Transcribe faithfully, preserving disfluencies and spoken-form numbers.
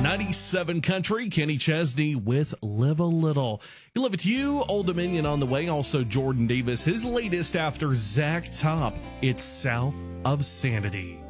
ninety-seven Country, Kenny Chesney with Live a Little. You Live It To You, Old Dominion on the way. Also, Jordan Davis, his latest after Zach Top. It's South of Sanity.